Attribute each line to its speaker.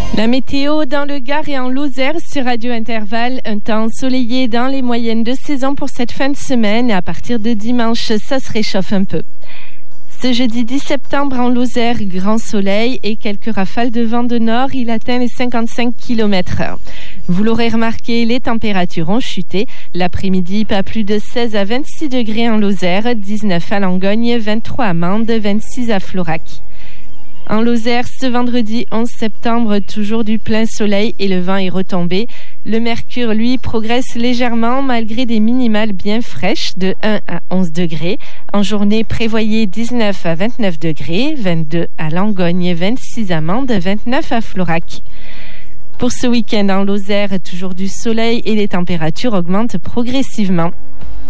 Speaker 1: La météo dans le Gard et en Lozère sur Radio Intervalle. Un temps ensoleillé dans les moyennes de saison pour cette fin de semaine. Et à partir de dimanche, ça se réchauffe un peu. Ce jeudi 10 septembre en Lozère, grand soleil et quelques rafales de vent de nord. Il atteint les 55 km/h. Vous l'aurez remarqué, les températures ont chuté. L'après-midi, pas plus de 16 à 26 degrés en Lozère, 19 à Langogne, 23 à Mende, 26 à Florac. En Lozère, ce vendredi 11 septembre, toujours du plein soleil et le vent est retombé. Le mercure, lui, progresse légèrement malgré des minimales bien fraîches de 1 à 11 degrés. En journée, prévoyez 19 à 29 degrés, 22 à Langogne, 26 à Mende, 29 à Florac. Pour ce week-end en Lozère, toujours du soleil et les températures augmentent progressivement.